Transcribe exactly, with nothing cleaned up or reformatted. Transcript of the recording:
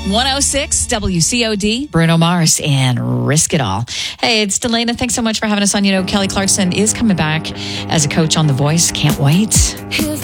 one oh six W C O D, Bruno Mars, and Risk It All. Hey, it's Delana. Thanks so much for having us on. You know, Kelly Clarkson is coming back as a coach on The Voice. Can't wait.